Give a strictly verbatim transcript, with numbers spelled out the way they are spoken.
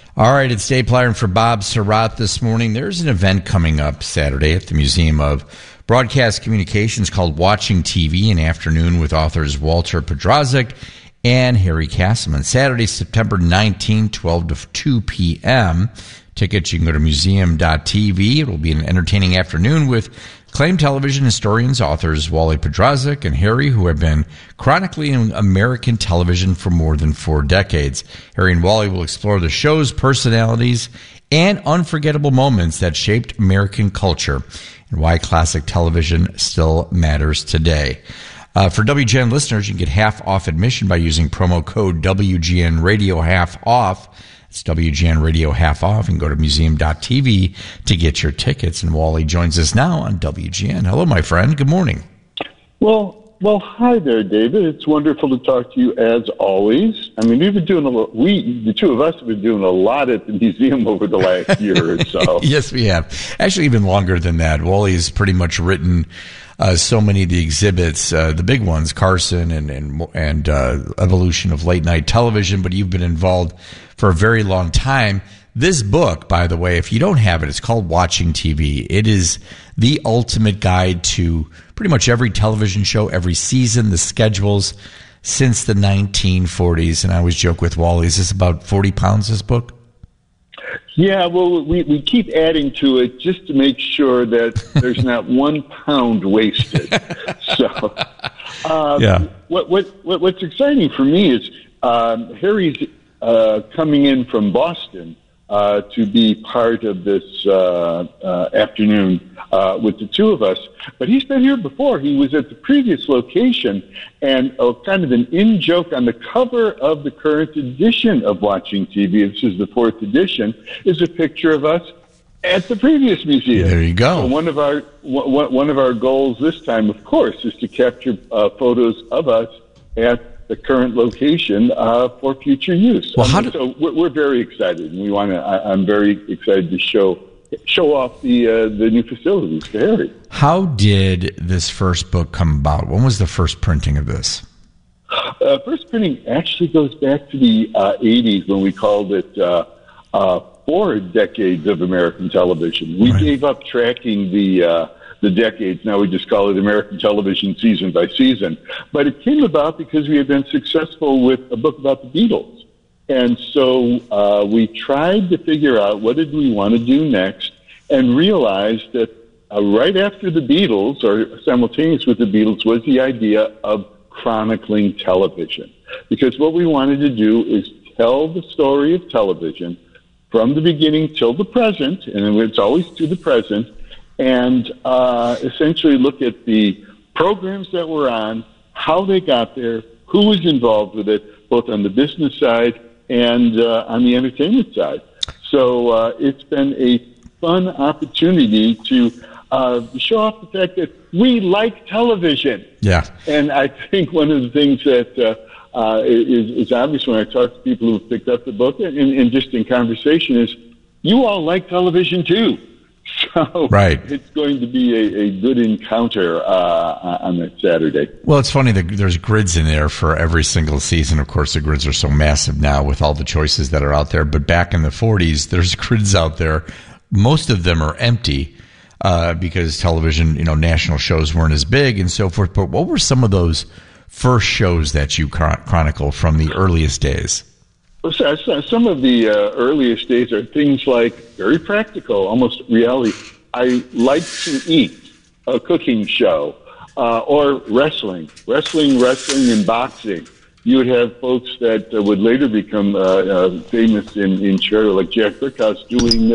All right, it's Dave Plyer for Bob Surratt this morning. There's an event coming up Saturday at the Museum of Broadcast Communications called Watching T V, an afternoon with authors Walter Podrazik and Harry Castleman. Saturday, September nineteenth, twelve to two p.m. Tickets, you can go to museum dot t v. It will be an entertaining afternoon with acclaimed television historians, authors Wally Podrazik and Harry, who have been chronicling American television for more than four decades. Harry and Wally will explore the show's personalities and unforgettable moments that shaped American culture and why classic television still matters today. Uh, for W G N listeners, you can get half off admission by using promo code W G N Radio Half Off. It's W G N Radio Half Off, and go to museum dot t v to get your tickets. And Wally joins us now on W G N. Hello, my friend. Good morning. Well, well, hi there, David. It's wonderful to talk to you as always. I mean, we've been doing a lot. We, the two of us, have been doing a lot at the museum over the last year or so. Yes, we have. Actually, even longer than that. Wally has pretty much written Uh, so many of the exhibits, uh, the big ones, Carson and and, and uh, evolution of late night television, but you've been involved for a very long time. This book, by the way, if you don't have it, it's called Watching T V. It is the ultimate guide to pretty much every television show, every season, the schedules since the nineteen forties. And I always joke with Wally, is this about forty pounds, this book? Yeah, well, we, we keep adding to it just to make sure that there's not one pound wasted. So, uh, yeah. what, what what what's exciting for me is um, Harry's uh, coming in from Boston uh, to be part of this uh, uh, afternoon uh, with the two of us. But he's been here before. He was at the previous location, and uh, kind of an in-joke on the cover of the current edition of Watching T V, this is the fourth edition, is a picture of us at the previous museum. There you go. So one of our one, one of our goals this time, of course, is to capture uh, photos of us at the current location uh, for future use. Well, how um, do- so we're, we're very excited, and we want to. I'm very exciid to show show off the uh, the new facilities to Harry. How did this first book come about? When was the first printing of this? Uh, first printing actually goes back to the uh, eighties when we called it uh, uh, Four Decades of American Television. We Right. gave up tracking the uh, the decades. Now we just call it American Television season by season. But it came about because we had been successful with a book about the Beatles. And so uh, we tried to figure out what did we want to do next, and realized that uh, right after the Beatles, or simultaneous with the Beatles, was the idea of chronicling television. Because what we wanted to do is tell the story of television from the beginning till the present, and it's always to the present, and uh, essentially look at the programs that were on, how they got there, who was involved with it, both on the business side and uh, on the entertainment side. So uh, it's been a fun opportunity to uh, show off the fact that we like television. Yeah. And I think one of the things that uh, uh, is, is obvious when I talk to people who have picked up the book and, and just in conversation is you all like television too. So right. It's going to be a, a good encounter uh, on that Saturday. Well, it's funny that there's grids in there for every single season. Of course, the grids are so massive now with all the choices that are out there. But back in the forties, there's grids out there. Most of them are empty uh, because television, you know, national shows weren't as big and so forth. But what were some of those first shows that you chron- chronicle from the earliest days? Well, so, so some of the uh, earliest days are things like very practical, almost reality. I like to eat, a cooking show, uh, or wrestling, wrestling, wrestling, and boxing. You would have folks that uh, would later become uh, uh, famous in, in charity, like Jack Brickhouse, doing